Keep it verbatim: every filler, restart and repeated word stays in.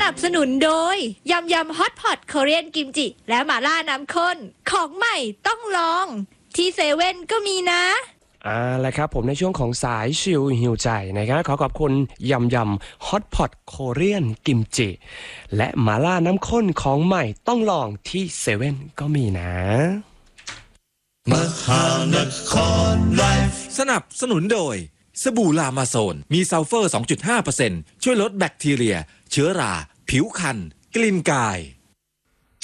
นับสนุนโดยยำยำฮอตพอตคอเรียนกิมจิและหม่าล่าน้ำข้นของใหม่ต้องลองที่เซเว่นก็มีนะอ่าแล้วครับผมในช่วงของสายชิลหิวใจนะครับขอขอบคุณยำยำฮอตพอตโคเรียนกิมจิและหม่าล่าน้ำข้นของใหม่ต้องลองที่เซเว่นก็มีนะมหานครไลฟ์สนับสนุนโดยสบู่ลามาโซนมีซัลเฟอร์ สองจุดห้าเปอร์เซ็นต์ ช่วยลดแบคทีเรียเชื้อราผิวคันกลิ่นกาย